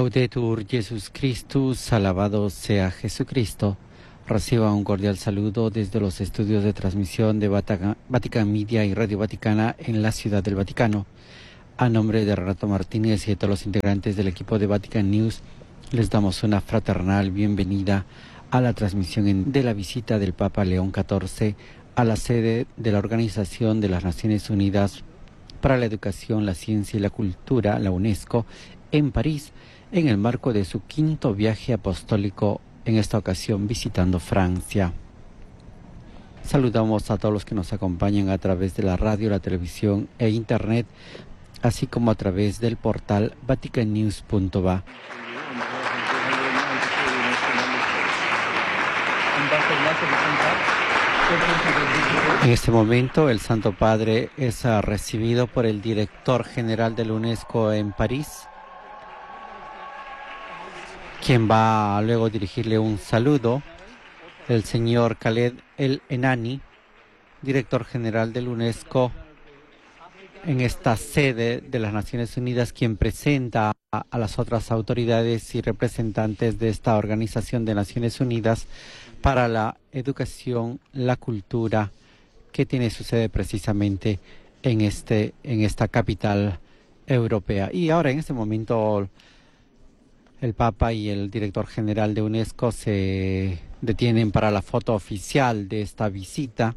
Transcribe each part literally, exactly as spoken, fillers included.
Laudetur Jesus Christus, alabado sea Jesucristo. Reciba un cordial saludo desde los estudios de transmisión de Vatican, Vatican Media y Radio Vaticana en la Ciudad del Vaticano. A nombre de Renato Martínez y de todos los integrantes del equipo de Vatican News, les damos una fraternal bienvenida a la transmisión de la visita del Papa León catorce a la sede de la Organización de las Naciones Unidas para la Educación, la Ciencia y la Cultura, la UNESCO, en París, en el marco de su quinto viaje apostólico, en esta ocasión visitando Francia. Saludamos a todos los que nos acompañan a través de la radio, la televisión e internet, así como a través del portal vatican news punto va. En este momento el Santo Padre es recibido por el director general de la UNESCO en París, quien va a luego dirigirle un saludo, el señor Khaled El Enani, director general de la UNESCO en esta sede de las Naciones Unidas, quien presenta a, a las otras autoridades y representantes de esta Organización de Naciones Unidas para la Educación, la Cultura, que tiene su sede precisamente en, este, en esta capital europea. Y ahora en este momento el Papa y el director general de UNESCO se detienen para la foto oficial de esta visita.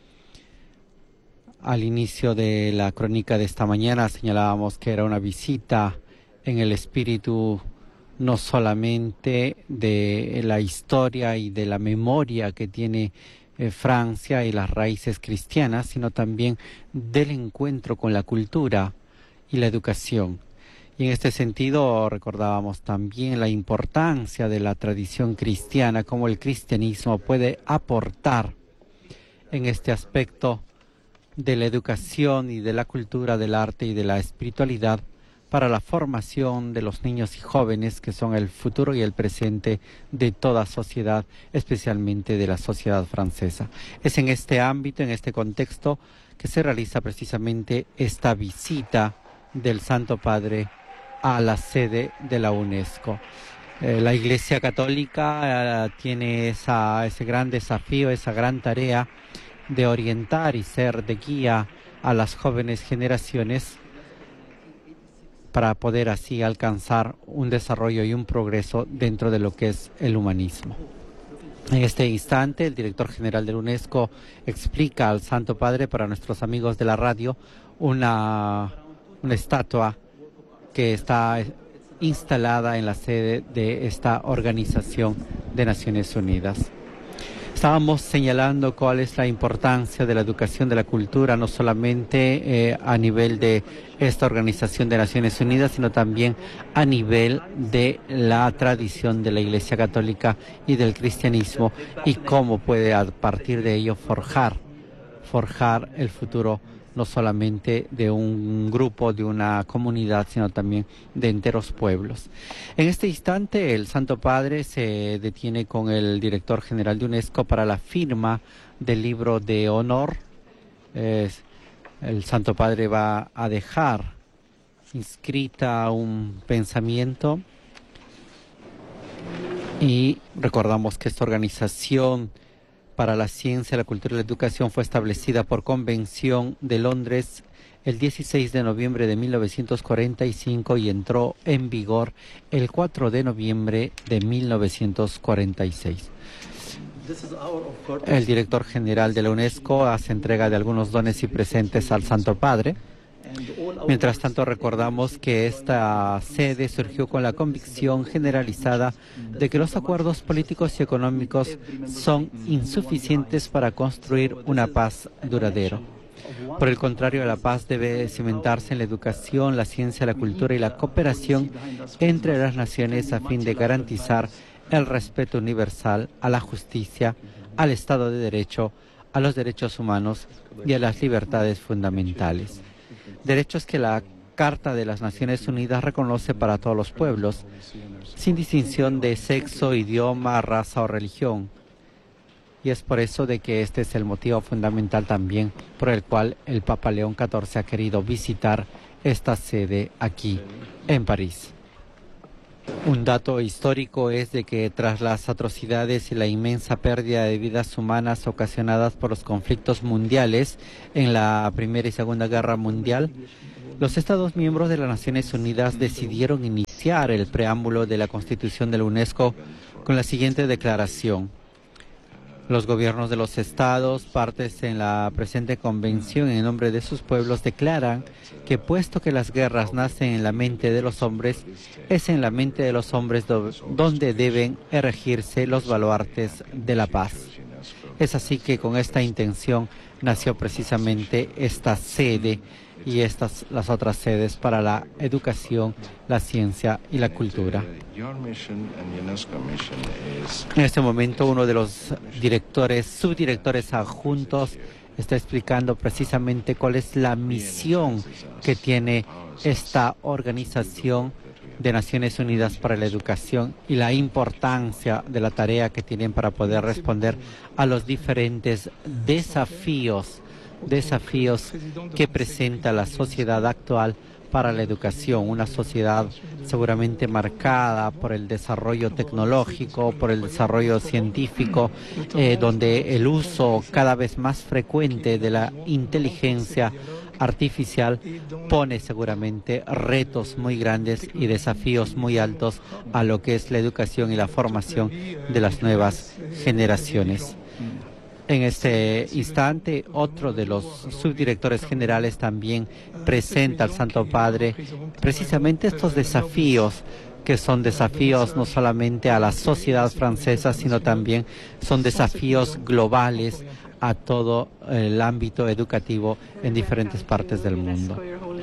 Al inicio de la crónica de esta mañana señalábamos que era una visita en el espíritu no solamente de la historia y de la memoria que tiene eh, Francia y las raíces cristianas, sino también del encuentro con la cultura y la educación. Y en este sentido recordábamos también la importancia de la tradición cristiana, cómo el cristianismo puede aportar en este aspecto de la educación y de la cultura, del arte y de la espiritualidad para la formación de los niños y jóvenes que son el futuro y el presente de toda sociedad, especialmente de la sociedad francesa. Es en este ámbito, en este contexto, que se realiza precisamente esta visita del Santo Padre a la sede de la UNESCO. Eh, la Iglesia Católica eh, tiene esa, ese gran desafío, esa gran tarea de orientar y ser de guía a las jóvenes generaciones para poder así alcanzar un desarrollo y un progreso dentro de lo que es el humanismo. En este instante, el director general de la UNESCO explica al Santo Padre, para nuestros amigos de la radio, una, una estatua que está instalada en la sede de esta Organización de Naciones Unidas. Estábamos señalando cuál es la importancia de la educación, de la cultura, no solamente eh, a nivel de esta Organización de Naciones Unidas, sino también a nivel de la tradición de la Iglesia Católica y del cristianismo, y cómo puede a partir de ello forjar, forjar el futuro no solamente de un grupo, de una comunidad, sino también de enteros pueblos. En este instante, el Santo Padre se detiene con el director general de UNESCO para la firma del libro de honor. Eh, el Santo Padre va a dejar inscrita un pensamiento, y recordamos que esta organización para la ciencia, la cultura y la educación fue establecida por Convención de Londres el dieciséis de noviembre de mil novecientos cuarenta y cinco y entró en vigor el cuatro de noviembre de mil novecientos cuarenta y seis. El director general de la UNESCO hace entrega de algunos dones y presentes al Santo Padre. Mientras tanto, recordamos que esta sede surgió con la convicción generalizada de que los acuerdos políticos y económicos son insuficientes para construir una paz duradera. Por el contrario, la paz debe cimentarse en la educación, la ciencia, la cultura y la cooperación entre las naciones a fin de garantizar el respeto universal a la justicia, al Estado de Derecho, a los derechos humanos y a las libertades fundamentales. Derechos que la Carta de las Naciones Unidas reconoce para todos los pueblos, sin distinción de sexo, idioma, raza o religión. Y es por eso de que este es el motivo fundamental también por el cual el Papa León catorce ha querido visitar esta sede aquí en París. Un dato histórico es de que tras las atrocidades y la inmensa pérdida de vidas humanas ocasionadas por los conflictos mundiales en la Primera y Segunda Guerra Mundial, los Estados miembros de las Naciones Unidas decidieron iniciar el preámbulo de la Constitución de la UNESCO con la siguiente declaración. Los gobiernos de los estados, partes en la presente convención en nombre de sus pueblos, declaran que puesto que las guerras nacen en la mente de los hombres, es en la mente de los hombres do donde deben erigirse los baluartes de la paz. Es así que con esta intención nació precisamente esta sede y estas las otras sedes para la educación, la ciencia y la cultura. En este momento uno de los directores, subdirectores adjuntos está explicando precisamente cuál es la misión que tiene esta organización de Naciones Unidas para la Educación y la importancia de la tarea que tienen para poder responder a los diferentes desafíos desafíos que presenta la sociedad actual para la educación, una sociedad seguramente marcada por el desarrollo tecnológico, por el desarrollo científico, eh, donde el uso cada vez más frecuente de la inteligencia artificial pone seguramente retos muy grandes y desafíos muy altos a lo que es la educación y la formación de las nuevas generaciones. En este instante, otro de los subdirectores generales también presenta al Santo Padre precisamente estos desafíos, que son desafíos no solamente a la sociedad francesa, sino también son desafíos globales a todo el ámbito educativo en diferentes partes del mundo.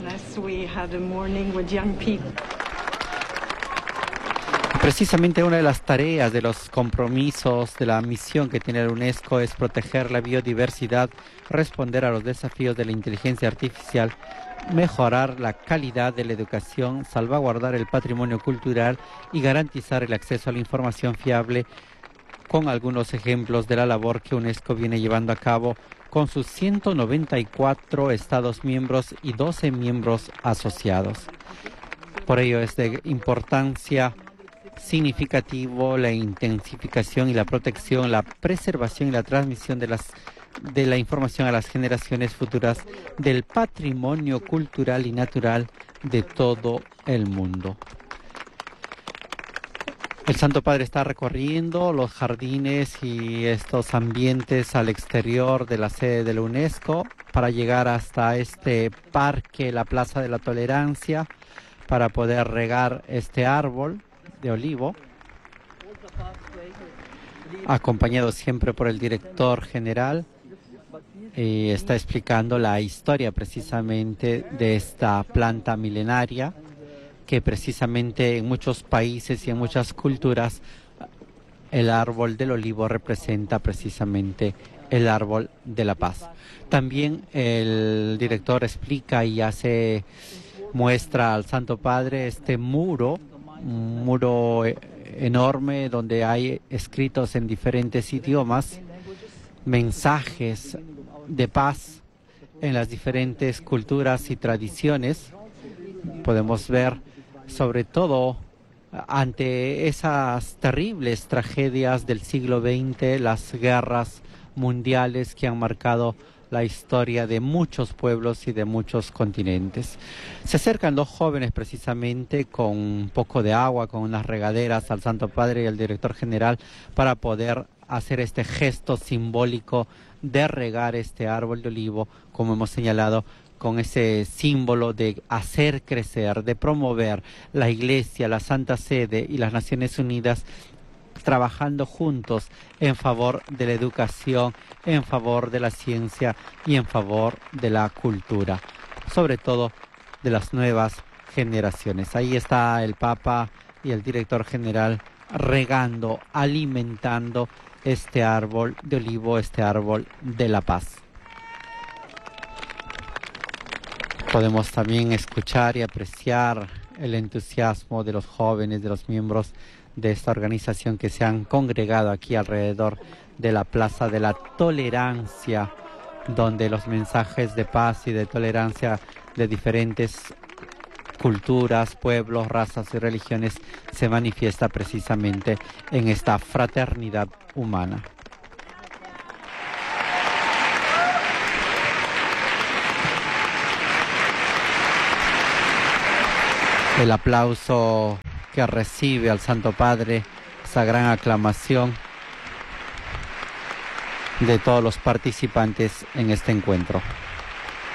Precisamente una de las tareas, de los compromisos, de la misión que tiene la UNESCO es proteger la biodiversidad, responder a los desafíos de la inteligencia artificial, mejorar la calidad de la educación, salvaguardar el patrimonio cultural y garantizar el acceso a la información fiable, con algunos ejemplos de la labor que UNESCO viene llevando a cabo con sus ciento noventa y cuatro Estados miembros y doce miembros asociados. Por ello es de importancia significativo la intensificación y la protección, la preservación y la transmisión de las de la información a las generaciones futuras del patrimonio cultural y natural de todo el mundo. El Santo Padre está recorriendo los jardines y estos ambientes al exterior de la sede de la UNESCO para llegar hasta este parque, la Plaza de la Tolerancia, para poder regar este árbol de olivo, acompañado siempre por el director general, y está explicando la historia precisamente de esta planta milenaria, que precisamente en muchos países y en muchas culturas el árbol del olivo representa precisamente el árbol de la paz. También el director explica y hace muestra al Santo Padre este muro, un muro enorme donde hay escritos en diferentes idiomas mensajes de paz en las diferentes culturas y tradiciones. Podemos ver sobre todo ante esas terribles tragedias del siglo veinte, las guerras mundiales que han marcado la historia de muchos pueblos y de muchos continentes. Se acercan dos jóvenes precisamente con un poco de agua, con unas regaderas al Santo Padre y al director general para poder hacer este gesto simbólico de regar este árbol de olivo, como hemos señalado, con ese símbolo de hacer crecer, de promover la Iglesia, la Santa Sede y las Naciones Unidas, trabajando juntos en favor de la educación, en favor de la ciencia y en favor de la cultura, sobre todo de las nuevas generaciones. Ahí está el Papa y el director general regando, alimentando este árbol de olivo, este árbol de la paz. Podemos también escuchar y apreciar el entusiasmo de los jóvenes, de los miembros de esta organización que se han congregado aquí alrededor de la Plaza de la Tolerancia, donde los mensajes de paz y de tolerancia de diferentes culturas, pueblos, razas y religiones se manifiesta precisamente en esta fraternidad humana. El aplauso que recibe al Santo Padre, esa gran aclamación de todos los participantes en este encuentro.